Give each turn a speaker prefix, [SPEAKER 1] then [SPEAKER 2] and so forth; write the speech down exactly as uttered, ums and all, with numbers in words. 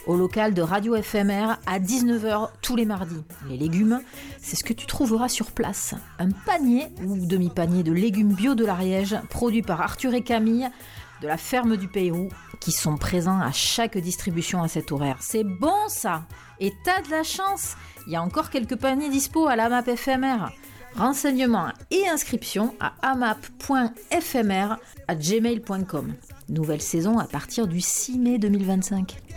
[SPEAKER 1] au local de Radio F M R à dix-neuf heures tous les mardis. Les légumes, c'est ce que tu trouveras sur place. Un panier ou demi-panier de légumes bio de l'Ariège, produits par Arthur et Camille, de la ferme du Pérou, qui sont présents à chaque distribution à cet horaire. C'est bon ça! Et t'as de la chance! Il y a encore quelques paniers dispo à l'A M A P F M R. Renseignements et inscriptions à amap point f m r arobase gmail point com. Nouvelle saison à partir du six mai deux mille vingt-cinq.